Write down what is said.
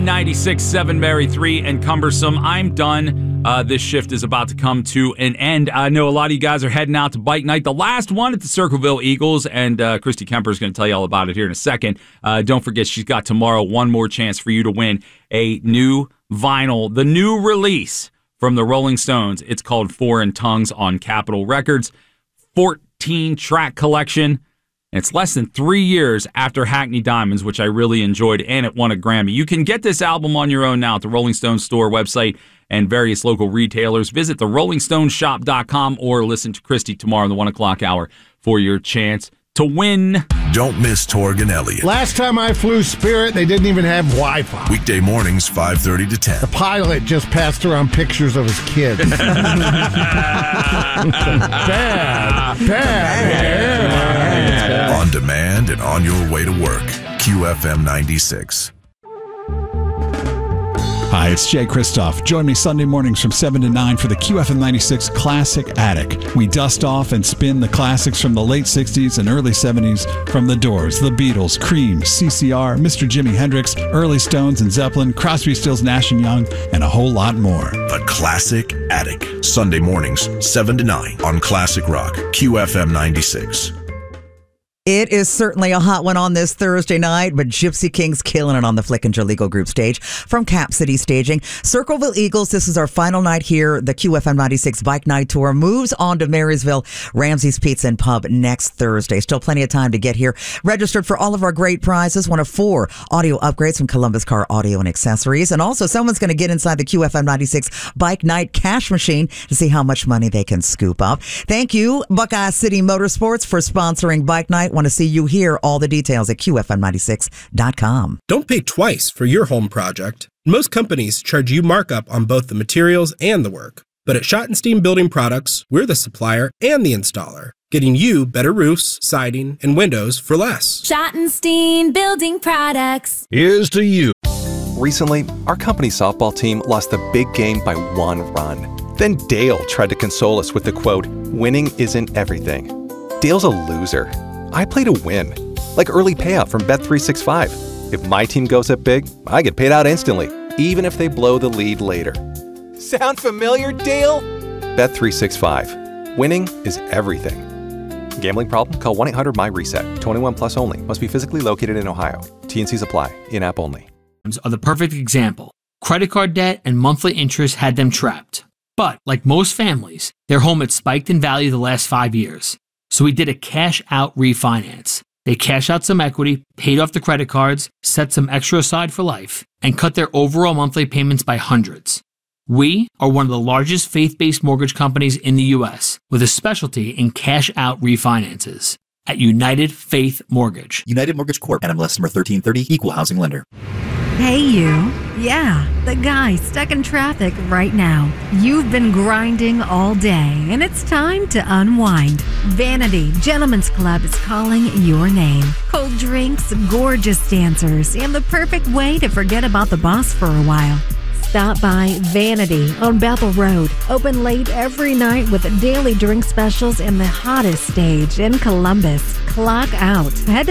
96.7 Mary 3 and Cumbersome. I'm done. This shift is about to come to an end. I know a lot of you guys are heading out to bike night, the last one at the Circleville Eagles, and Christy Kemper is going to tell you all about it here in a second. Don't forget, she's got tomorrow one more chance for you to win a new vinyl, the new release from the Rolling Stones. It's called Foreign Tongues on Capitol Records. 14-track collection. It's less than 3 years after Hackney Diamonds, which I really enjoyed, and it won a Grammy. You can get this album on your own now at the Rolling Stones store website and various local retailers. Visit therollingstoneShop.com or listen to Christy tomorrow in the 1 o'clock hour for your chance to win. Don't miss Torg and Elliott. Last time I flew Spirit, they didn't even have Wi-Fi. Weekday mornings, 5:30 to 10. The pilot just passed around pictures of his kids. Bad. On demand and on your way to work. QFM 96. Hi, it's Jay Kristoff. Join me Sunday mornings from 7 to 9 for the QFM 96 Classic Attic. We dust off and spin the classics from the late 60s and early 70s from The Doors, The Beatles, Cream, CCR, Mr. Jimi Hendrix, Early Stones and Zeppelin, Crosby, Stills, Nash & Young, and a whole lot more. The Classic Attic. Sunday mornings, 7 to 9 on Classic Rock. QFM 96. It is certainly a hot one on this Thursday night, but Gypsy Kings killing it on the Flickinger Legal Group stage from Cap City Staging. Circleville Eagles, this is our final night here. The QFM 96 Bike Night Tour moves on to Marysville, Ramsey's Pizza and Pub next Thursday. Still plenty of time to get here. Registered for all of our great prizes. One of 4 audio upgrades from Columbus Car Audio and Accessories. And also someone's going to get inside the QFM 96 Bike Night cash machine to see how much money they can scoop up. Thank you, Buckeye City Motorsports, for sponsoring Bike Night. Want to see you hear all the details at QFM96.com. Don't pay twice for your home project. Most companies charge you markup on both the materials and the work. But at Schottenstein Building Products, we're the supplier and the installer, getting you better roofs, siding, and windows for less. Schottenstein Building Products. Here's to you. Recently, our company's softball team lost the big game by 1 run. Then Dale tried to console us with the quote, "Winning isn't everything." Dale's a loser. I play to win, like early payout from Bet365. If my team goes up big, I get paid out instantly, even if they blow the lead later. Sound familiar, Dale? Bet365. Winning is everything. Gambling problem? Call 1-800-MY-RESET. 21 plus only. Must be physically located in Ohio. T&Cs apply. In-app only. Are the perfect example. Credit card debt and monthly interest had them trapped. But, like most families, their home had spiked in value the last 5 years. So we did a cash-out refinance. They cashed out some equity, paid off the credit cards, set some extra aside for life, and cut their overall monthly payments by hundreds. We are one of the largest faith-based mortgage companies in the U.S. with a specialty in cash-out refinances at United Faith Mortgage. United Mortgage Corp. NMLS number 1330, Equal Housing Lender. Hey you. Yeah, the guy stuck in traffic right now. You've been grinding all day and it's time to unwind. Vanity Gentlemen's Club is calling your name. Cold drinks, gorgeous dancers, and the perfect way to forget about the boss for a while. Stop by Vanity on Bethel Road. Open late every night with daily drink specials and the hottest stage in Columbus. Clock out. Head